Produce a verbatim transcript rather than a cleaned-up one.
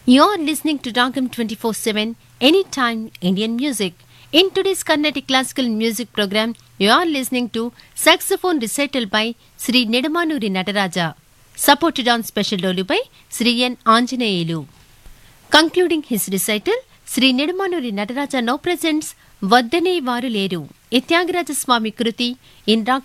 You're listening to Ragam twenty-four seven, anytime Indian music. In today's Carnatic Classical Music program, you are listening to saxophone recital by Sri Nedamanuri Nataraja, supported on special dolu by Sri N. Anjaneyulu. Concluding his recital, Sri Nedamanuri Nataraja now presents Vaddane Varu Leru, a Tyagaraja Swami Kruti in Rag